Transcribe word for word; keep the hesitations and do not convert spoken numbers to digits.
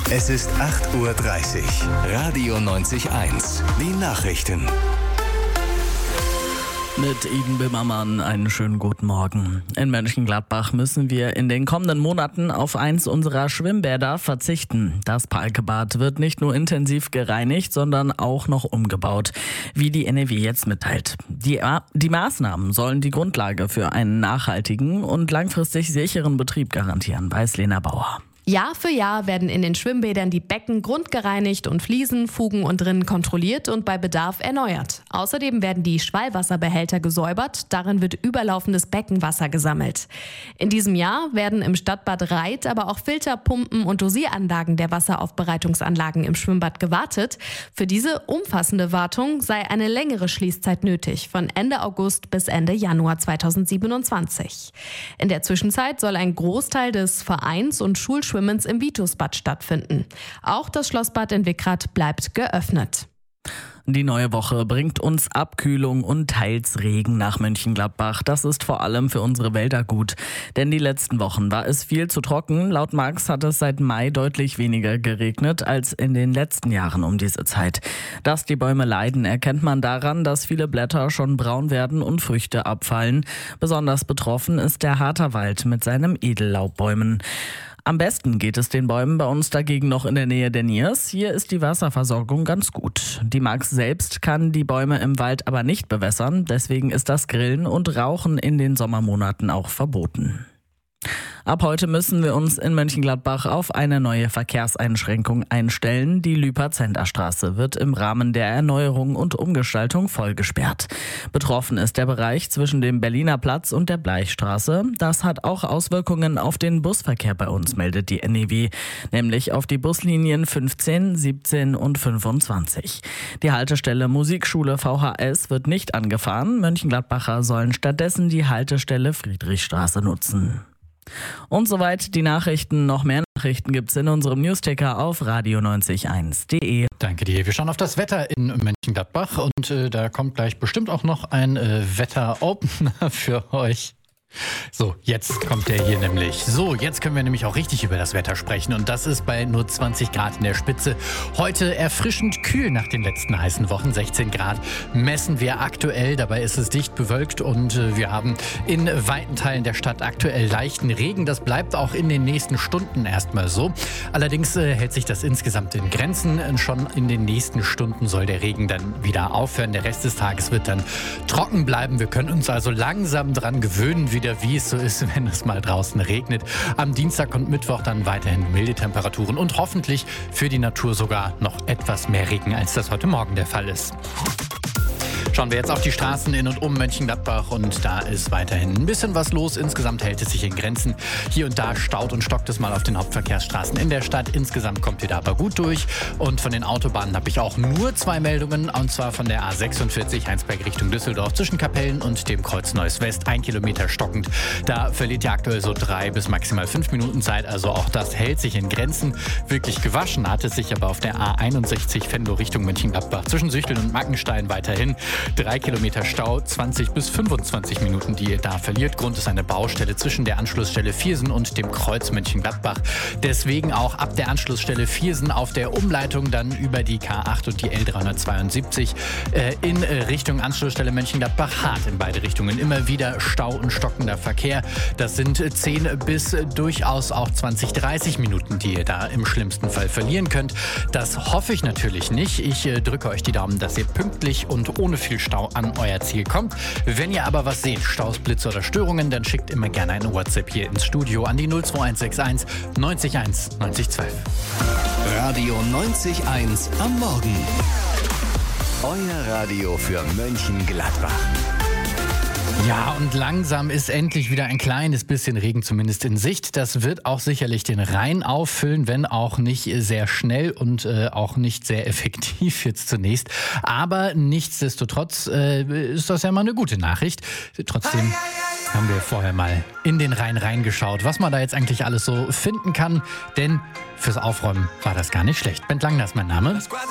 Es ist acht Uhr dreißig. Radio neunzig eins. Die Nachrichten. Mit Iden Bimmermann einen schönen guten Morgen. In Mönchengladbach müssen wir in den kommenden Monaten auf eins unserer Schwimmbäder verzichten. Das Palkebad wird nicht nur intensiv gereinigt, sondern auch noch umgebaut, wie die N E W jetzt mitteilt. Die, die Maßnahmen sollen die Grundlage für einen nachhaltigen und langfristig sicheren Betrieb garantieren, weiß Lena Bauer. Jahr für Jahr werden in den Schwimmbädern die Becken grundgereinigt und Fliesen, Fugen und Rinnen kontrolliert und bei Bedarf erneuert. Außerdem werden die Schwallwasserbehälter gesäubert, darin wird überlaufendes Beckenwasser gesammelt. In diesem Jahr werden im Stadtbad Reit aber auch Filter, Pumpen und Dosieranlagen der Wasseraufbereitungsanlagen im Schwimmbad gewartet. Für diese umfassende Wartung sei eine längere Schließzeit nötig, von Ende August bis Ende Januar zweitausendsiebenundzwanzig. In der Zwischenzeit soll ein Großteil des Vereins- und Schulschwimmens im Vitusbad stattfinden. Auch das Schlossbad in Wickrath bleibt geöffnet. Die neue Woche bringt uns Abkühlung und teils Regen nach Mönchengladbach. Das ist vor allem für unsere Wälder gut. Denn die letzten Wochen war es viel zu trocken. Laut Marx hat es seit Mai deutlich weniger geregnet als in den letzten Jahren um diese Zeit. Dass die Bäume leiden, erkennt man daran, dass viele Blätter schon braun werden und Früchte abfallen. Besonders betroffen ist der Harterwald mit seinen Edellaubbäumen. Am besten geht es den Bäumen bei uns dagegen noch in der Nähe der Niers. Hier ist die Wasserversorgung ganz gut. Die Marx selbst kann die Bäume im Wald aber nicht bewässern. Deswegen ist das Grillen und Rauchen in den Sommermonaten auch verboten. Ab heute müssen wir uns in Mönchengladbach auf eine neue Verkehrseinschränkung einstellen. Die Lüperzenterstraße wird im Rahmen der Erneuerung und Umgestaltung voll gesperrt. Betroffen ist der Bereich zwischen dem Berliner Platz und der Bleichstraße. Das hat auch Auswirkungen auf den Busverkehr bei uns, meldet die N E W, nämlich auf die Buslinien fünfzehn, siebzehn und fünfundzwanzig. Die Haltestelle Musikschule V H S wird nicht angefahren. Mönchengladbacher sollen stattdessen die Haltestelle Friedrichstraße nutzen. Und soweit die Nachrichten. Noch mehr Nachrichten gibt's in unserem Newsticker auf radio neunzig eins punkt de. Danke dir. Wir schauen auf das Wetter in Mönchengladbach und äh, da kommt gleich bestimmt auch noch ein äh, Wetter-Opener für euch. So, jetzt kommt der hier nämlich. So, jetzt können wir nämlich auch richtig über das Wetter sprechen und das ist bei nur zwanzig Grad in der Spitze. Heute erfrischend kühl nach den letzten heißen Wochen, sechzehn Grad messen wir aktuell. Dabei ist es dicht bewölkt und äh, wir haben in weiten Teilen der Stadt aktuell leichten Regen. Das bleibt auch in den nächsten Stunden erstmal so. Allerdings äh, hält sich das insgesamt in Grenzen. Schon in den nächsten Stunden soll der Regen dann wieder aufhören. Der Rest des Tages wird dann trocken bleiben. Wir können uns also langsam dran gewöhnen, wieder wie es so ist, wenn es mal draußen regnet. Am Dienstag und Mittwoch dann weiterhin milde Temperaturen und hoffentlich für die Natur sogar noch etwas mehr Regen, als das heute Morgen der Fall ist. Schauen wir jetzt auf die Straßen in und um Mönchengladbach und da ist weiterhin ein bisschen was los. Insgesamt hält es sich in Grenzen. Hier und da staut und stockt es mal auf den Hauptverkehrsstraßen in der Stadt. Insgesamt kommt ihr da aber gut durch. Und von den Autobahnen habe ich auch nur zwei Meldungen. Und zwar von der A sechsundvierzig Heinsberg Richtung Düsseldorf zwischen Kapellen und dem Kreuz Neuss West. Ein Kilometer stockend. Da verliert ihr aktuell so drei bis maximal fünf Minuten Zeit. Also auch das hält sich in Grenzen. Wirklich gewaschen hat es sich aber auf der A einundsechzig Venlo Richtung Mönchengladbach zwischen Süchteln und Mackenstein weiterhin. Drei Kilometer Stau, zwanzig bis fünfundzwanzig Minuten, die ihr da verliert. Grund ist eine Baustelle zwischen der Anschlussstelle Viersen und dem Kreuz Mönchengladbach. Deswegen auch ab der Anschlussstelle Viersen auf der Umleitung dann über die K acht und die L dreihundertzweiundsiebzig äh, in Richtung Anschlussstelle Mönchengladbach hart in beide Richtungen. Immer wieder Stau und stockender Verkehr. Das sind zehn bis durchaus auch zwanzig, dreißig Minuten, die ihr da im schlimmsten Fall verlieren könnt. Das hoffe ich natürlich nicht. Ich äh, drücke euch die Daumen, dass ihr pünktlich und ohne viel Stau an euer Ziel kommt. Wenn ihr aber was seht, Staus, Blitze oder Störungen, dann schickt immer gerne eine WhatsApp hier ins Studio an die null zwei eins sechs eins neunzig eins neunzig zwölf. Radio neunzig eins am Morgen. Euer Radio für Mönchengladbach. Ja, und langsam ist endlich wieder ein kleines bisschen Regen zumindest in Sicht. Das wird auch sicherlich den Rhein auffüllen, wenn auch nicht sehr schnell und äh, auch nicht sehr effektiv jetzt zunächst. Aber nichtsdestotrotz äh, ist das ja mal eine gute Nachricht. Trotzdem haben wir vorher mal in den Rhein reingeschaut, was man da jetzt eigentlich alles so finden kann. Denn fürs Aufräumen war das gar nicht schlecht. Bent Langner ist mein Name.